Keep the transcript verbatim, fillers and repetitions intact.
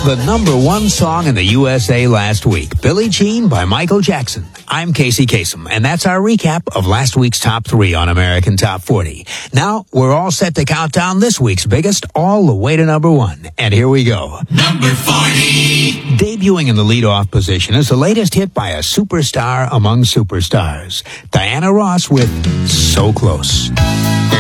The number one song in the U S A last week, Billie Jean by Michael Jackson. I'm Casey Kasem, and that's our recap of last week's top three on American Top forty. Now, we're all set to count down this week's biggest all the way to number one. And here we go. Number forty. Debuting in the leadoff position is the latest hit by a superstar among superstars, Diana Ross with So Close.